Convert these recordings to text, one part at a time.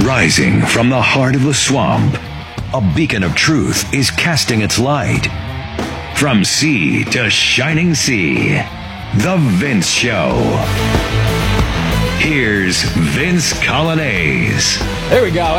Rising from the heart of the swamp, a beacon of truth is casting its light. From sea to shining sea, The Vince Show. Here's Vince Coglianese. There we go,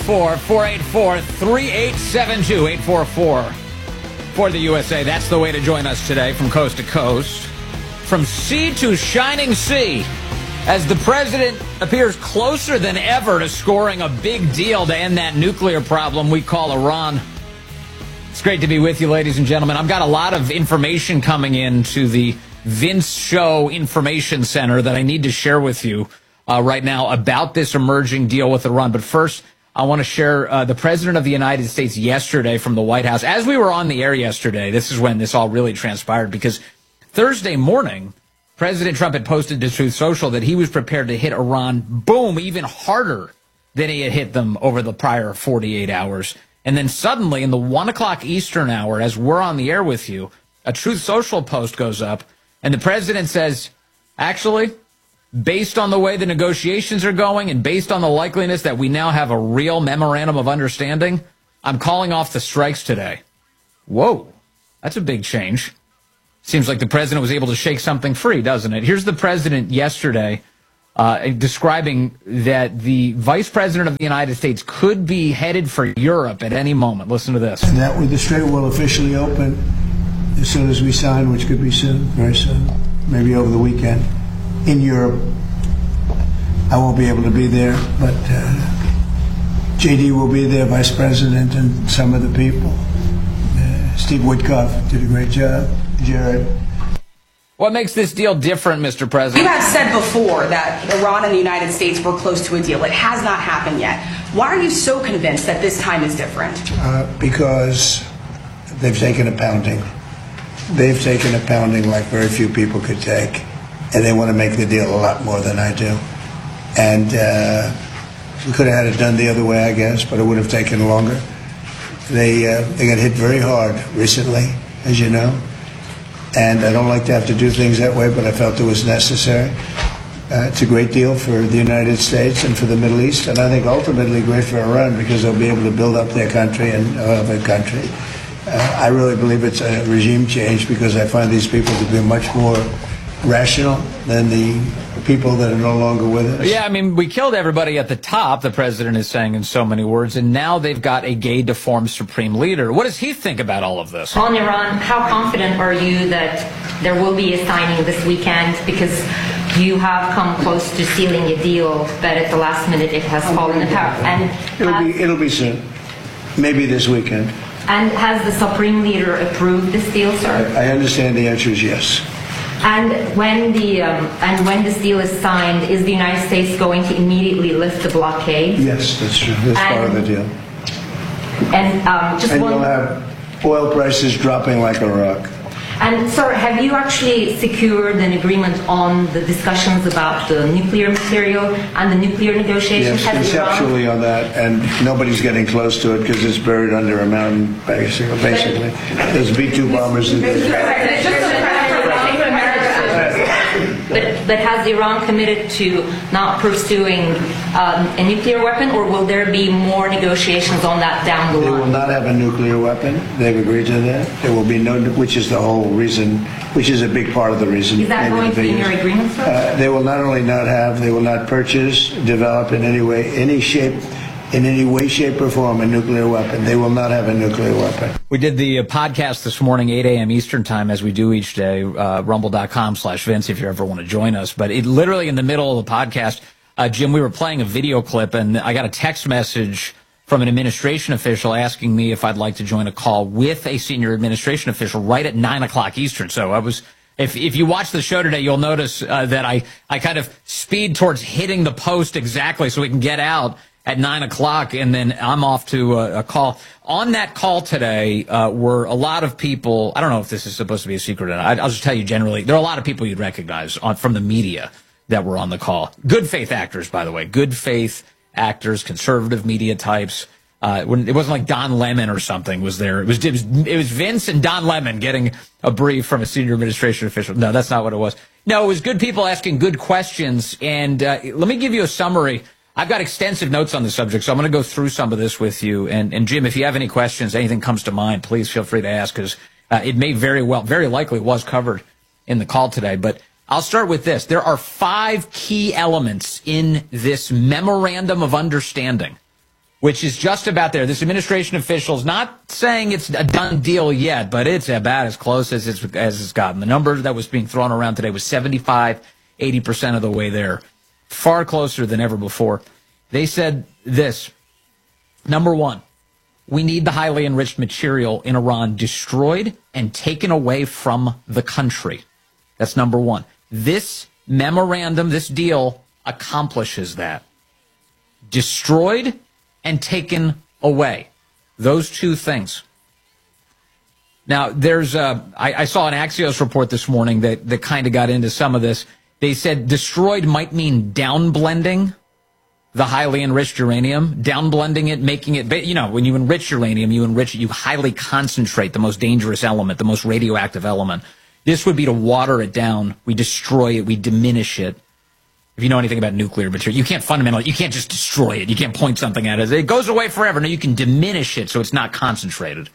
844-484-3872, 844 for the USA. That's the way to join us today from coast to coast. From sea to shining sea, as the president appears closer than ever to scoring a big deal to end that nuclear problem we call Iran. It's great to be with you, ladies and gentlemen. I've got a lot of information coming into the Vince Show Information Center that I need to share with you right now about this emerging deal with Iran. But first, I want to share the President of the United States yesterday from the White House. As we were on the air yesterday, this is when this all really transpired, because Thursday morning, President Trump had posted to Truth Social that he was prepared to hit Iran, boom, even harder than he had hit them over the prior 48 hours. And then suddenly, in the 1 o'clock Eastern hour, as we're on the air with you, a Truth Social post goes up, and the president says, actually, based on the way the negotiations are going and based on the likeliness that we now have a real memorandum of understanding, I'm calling off the strikes today. Whoa, that's a big change. Seems like the president was able to shake something free, doesn't it? Here's the president yesterday describing that the vice president of the United States could be headed for Europe at any moment. Listen to this. And that with the Strait will officially open as soon as we sign, which could be soon, very soon, maybe over the weekend, in Europe. I won't be able to be there, but JD will be there, vice president, and some of the people. Steve Woodcock did a great job. Jared. What makes this deal different, Mr. President? You have said before that Iran and the United States were close to a deal. It has not happened yet. Why are you so convinced that this time is different? Because they've taken a pounding. They've taken a pounding like very few people could take. And they want to make the deal a lot more than I do. And we could have had it done the other way, I guess, but it would have taken longer. They got hit very hard recently, as you know. And I don't like to have to do things that way, but I felt it was necessary. It's a great deal for the United States and for the Middle East, and I think ultimately great for Iran because they'll be able to build up their country and their country. I really believe it's a regime change because I find these people to be much more rational than the people that are no longer with us. Yeah, I mean, we killed everybody at the top, the president is saying in so many words, and now they've got a gay-deformed supreme leader. What does he think about all of this? On Iran, how confident are you that there will be a signing this weekend? Because you have come close to sealing a deal, but at the last minute it has fallen apart. And it'll be soon, maybe this weekend. And has the supreme leader approved this deal, sir? I understand the answer is yes. And when this deal is signed, is the United States going to immediately lift the blockade? Yes, that's true. That's part of the deal. And you'll have oil prices dropping like a rock. And sir, have you actually secured an agreement on the discussions about the nuclear material and the nuclear negotiations? Yes, conceptually on that, and nobody's getting close to it because it's buried under a mountain, basically. There's B-2 bombers. But has Iran committed to not pursuing a nuclear weapon, or will there be more negotiations on that down the line? They will not have a nuclear weapon. They've agreed to that. There will be no, which is the whole reason, which is a big part of the reason. Is that going to be in your agreement, sir? They will not only not have, they will not purchase, develop in any way, any shape, in any way, shape, or form a nuclear weapon. They will not have a nuclear weapon. We did the podcast this morning, 8 a.m. Eastern time, as we do each day, rumble.com/Vince if you ever want to join us. But it literally in the middle of the podcast, Jim, we were playing a video clip, and I got a text message from an administration official asking me if I'd like to join a call with a senior administration official right at 9 o'clock Eastern. So I was... If you watch the show today, you'll notice that I kind of speed towards hitting the post exactly so we can get out at 9 o'clock, and then I'm off to a call. On that call today were a lot of people. I don't know if this is supposed to be a secret or not. I'll just tell you generally, there are a lot of people you'd recognize from the media that were on the call. Good faith actors, by the way. Good faith actors, conservative media types. It wasn't like Don Lemon or something was there. It was Vince and Don Lemon getting a brief from a senior administration official. No, that's not what it was. No, it was good people asking good questions. And let me give you a summary I've got extensive notes on the subject, so I'm going to go through some of this with you. And Jim, if you have any questions, anything comes to mind, please feel free to ask, because it may very likely was covered in the call today. But I'll start with this. There are 5 key elements in this memorandum of understanding, which is just about there. This administration official is not saying it's a done deal yet, but it's about as close as it's gotten. The number that was being thrown around today was 75, 80% of the way there. Far closer than ever before. They said this. Number 1, we need the highly enriched material in Iran destroyed and taken away from the country. That's number 1. This memorandum, this deal, accomplishes that. Destroyed and taken away. Those 2 things. Now, there's I saw an Axios report this morning that kind of got into some of this. They said destroyed might mean downblending the highly enriched uranium, downblending it, making it, when you enrich uranium, you highly concentrate the most dangerous element, the most radioactive element. This would be to water it down. We destroy it. We diminish it. If you know anything about nuclear material, you can't just destroy it. You can't point something at it. It goes away forever. No, you can diminish it so it's not concentrated.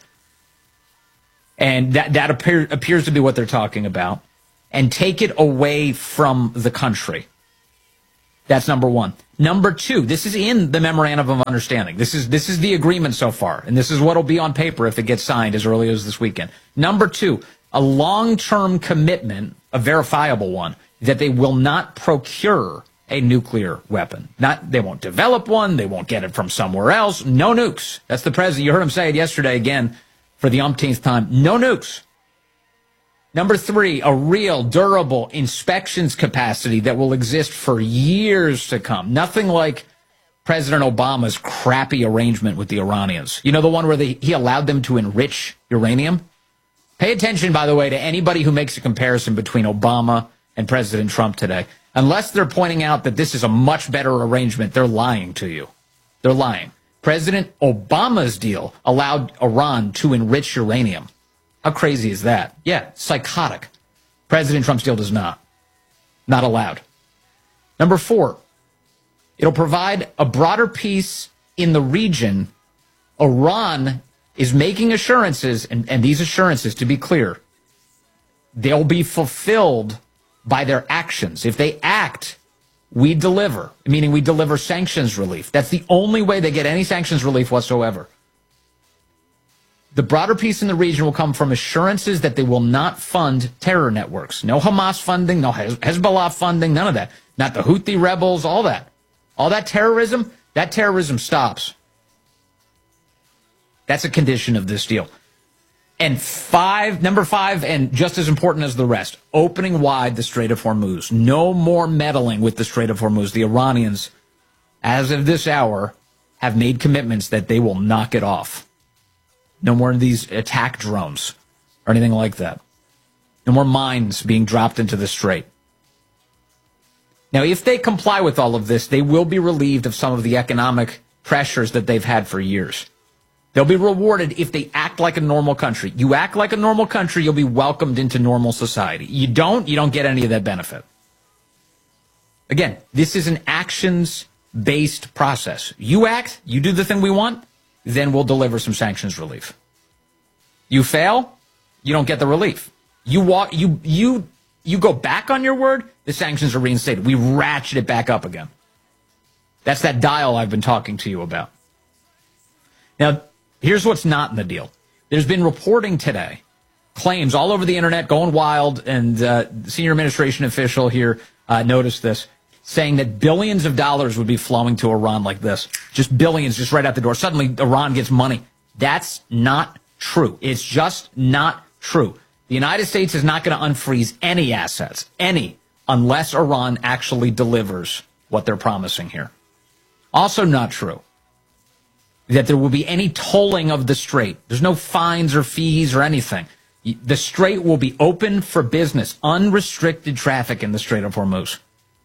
And that appears to be what they're talking about. And take it away from the country. That's number 1. Number 2, this is in the memorandum of understanding. This is the agreement so far, and this is what will be on paper if it gets signed as early as this weekend. Number 2, a long-term commitment, a verifiable one, that they will not procure a nuclear weapon. They won't develop one, they won't get it from somewhere else. No nukes. That's the president. You heard him say it yesterday again for the umpteenth time. No nukes. Number 3, a real, durable inspections capacity that will exist for years to come. Nothing like President Obama's crappy arrangement with the Iranians. You know, the one where he allowed them to enrich uranium? Pay attention, by the way, to anybody who makes a comparison between Obama and President Trump today. Unless they're pointing out that this is a much better arrangement, they're lying to you. They're lying. President Obama's deal allowed Iran to enrich uranium. How crazy is that? Yeah, psychotic. President Trump's deal does not. Not allowed. Number 4, it'll provide a broader peace in the region. Iran is making assurances, and these assurances, to be clear, they'll be fulfilled by their actions. If they act, we deliver, meaning we deliver sanctions relief. That's the only way they get any sanctions relief whatsoever. The broader peace in the region will come from assurances that they will not fund terror networks. No Hamas funding, no Hezbollah funding, none of that. Not the Houthi rebels, all that. All that terrorism stops. That's a condition of this deal. And number 5, and just as important as the rest, opening wide the Strait of Hormuz. No more meddling with the Strait of Hormuz. The Iranians, as of this hour, have made commitments that they will knock it off. No more of these attack drones or anything like that. No more mines being dropped into the strait. Now, if they comply with all of this, they will be relieved of some of the economic pressures that they've had for years. They'll be rewarded if they act like a normal country. You act like a normal country, you'll be welcomed into normal society. You don't get any of that benefit. Again, this is an actions-based process. You act, you do the thing we want, then we'll deliver some sanctions relief. You fail, you don't get the relief. You go back on your word, the sanctions are reinstated. We ratchet it back up again. That's that dial I've been talking to you about. Now, here's what's not in the deal. There's been reporting today, claims all over the internet going wild, and senior administration official here noticed this, saying that billions of dollars would be flowing to Iran like this. Just billions, just right out the door. Suddenly, Iran gets money. That's not true. It's just not true. The United States is not going to unfreeze any assets, unless Iran actually delivers what they're promising here. Also not true that there will be any tolling of the strait. There's no fines or fees or anything. The strait will be open for business, unrestricted traffic in the Strait of Hormuz.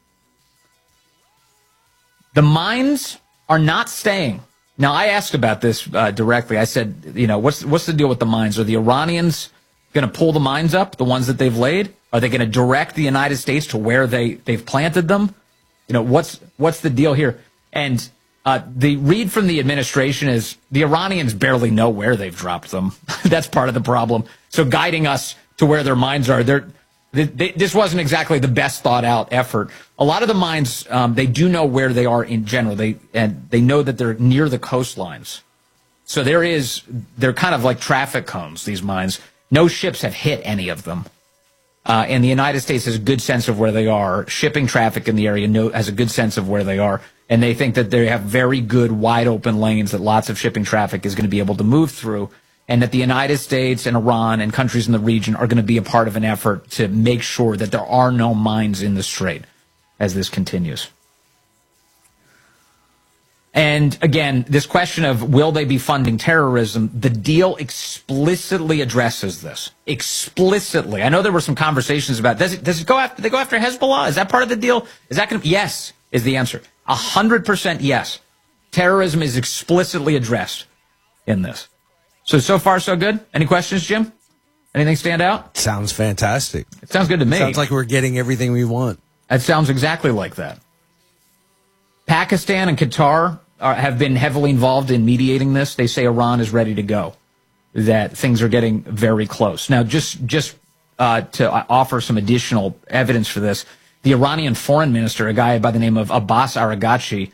The mines are not staying. Now, I asked about this directly. I said, what's the deal with the mines? Are the Iranians going to pull the mines up, the ones that they've laid? Are they going to direct the United States to where they've planted them? What's the deal here? And the read from the administration is the Iranians barely know where they've dropped them. That's part of the problem. So guiding us to where their mines are, this wasn't exactly the best thought out effort. A lot of the mines, they do know where they are in general. They know that they're near the coastlines. So they're kind of like traffic cones, these mines. No ships have hit any of them. And the United States has a good sense of where they are. Shipping traffic in the area has a good sense of where they are. And they think that they have very good, wide open lanes that lots of shipping traffic is going to be able to move through. And that the United States and Iran and countries in the region are going to be a part of an effort to make sure that there are no mines in the strait as this continues. And again, this question of will they be funding terrorism, the deal explicitly addresses this. Explicitly. I know there were some conversations about, does it go after, they go after Hezbollah? Is that part of the deal? Is that going to, yes, is the answer. 100% yes. Terrorism is explicitly addressed in this. So far, so good? Any questions, Jim? Anything stand out? Sounds fantastic. It sounds good to me. Sounds like we're getting everything we want. It sounds exactly like that. Pakistan and Qatar have been heavily involved in mediating this. They say Iran is ready to go, that things are getting very close. Now, just to offer some additional evidence for this, the Iranian foreign minister, a guy by the name of Abbas Araghchi,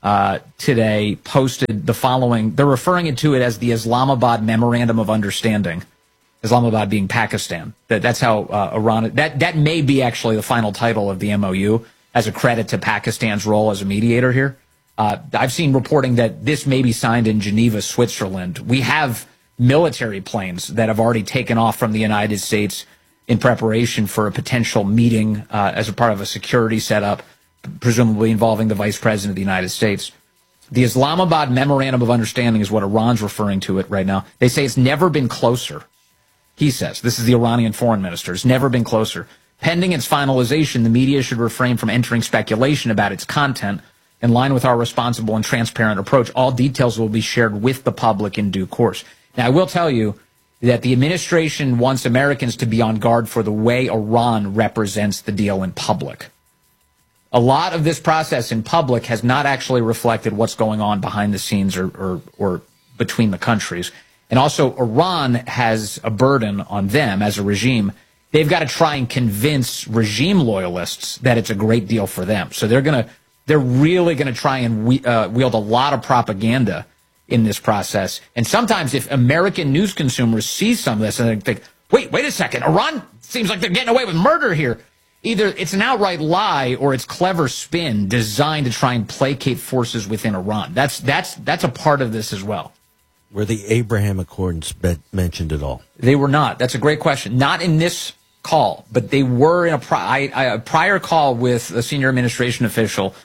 today posted the following. They're referring to it as the Islamabad Memorandum of Understanding. Islamabad being Pakistan. That's how Iran. That may be actually the final title of the MOU as a credit to Pakistan's role as a mediator here. I've seen reporting that this may be signed in Geneva, Switzerland. We have military planes that have already taken off from the United States in preparation for a potential meeting as a part of a security setup, presumably involving the Vice President of the United States. The Islamabad Memorandum of Understanding is what Iran's referring to it right now. They say it's never been closer. He says, this is the Iranian foreign minister, it's never been closer. Pending its finalization, the media should refrain from entering speculation about its content. In line with our responsible and transparent approach, all details will be shared with the public in due course. Now, I will tell you that the administration wants Americans to be on guard for the way Iran represents the deal in public. A lot of this process in public has not actually reflected what's going on behind the scenes or between the countries. And also, Iran has a burden on them as a regime. They've got to try and convince regime loyalists that it's a great deal for them. So they're really going to try and wield a lot of propaganda in this process. And sometimes if American news consumers see some of this and they think, wait a second, Iran seems like they're getting away with murder here. Either it's an outright lie or it's clever spin designed to try and placate forces within Iran. That's a part of this as well. Were the Abraham Accords mentioned at all? They were not. That's a great question. Not in this call, but they were in a prior call with a senior administration official.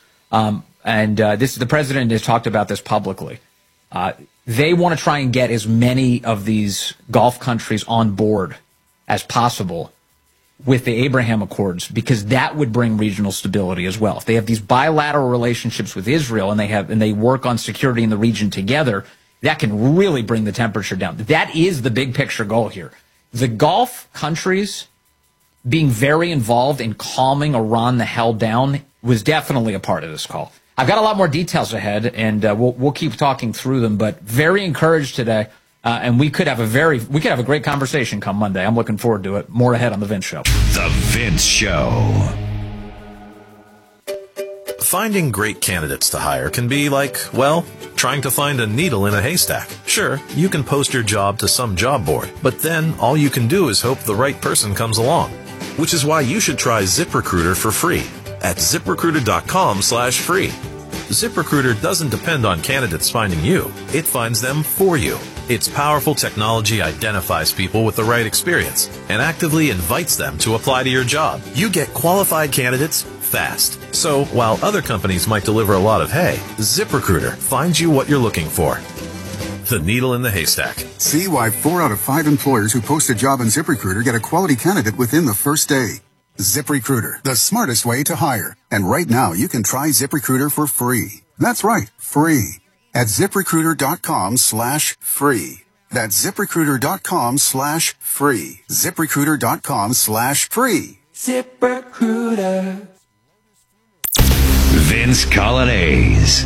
The president has talked about this publicly. They want to try and get as many of these Gulf countries on board as possible with the Abraham Accords, because that would bring regional stability as well. If they have these bilateral relationships with Israel and they work on security in the region together, that can really bring the temperature down. That is the big picture goal here. The Gulf countries being very involved in calming Iran the hell down was definitely a part of this call. I've got a lot more details ahead, and we'll keep talking through them, but very encouraged today. And we could have a great conversation come Monday. I'm looking forward to it. More ahead on The Vince Show. The Vince Show. Finding great candidates to hire can be like, well, trying to find a needle in a haystack. Sure, you can post your job to some job board, but then all you can do is hope the right person comes along. Which is why you should try ZipRecruiter for free at ZipRecruiter.com/free. ZipRecruiter doesn't depend on candidates finding you. It finds them for you. Its powerful technology identifies people with the right experience and actively invites them to apply to your job. You get qualified candidates fast. So while other companies might deliver a lot of hay, ZipRecruiter finds you what you're looking for. The needle in the haystack. See why 4 out of 5 employers who post a job on ZipRecruiter get a quality candidate within the first day. ZipRecruiter, the smartest way to hire. And right now, you can try ZipRecruiter for free. That's right, free. At ZipRecruiter.com/free. That's ZipRecruiter.com/free. ZipRecruiter.com/free. ZipRecruiter. Vince Coglianese.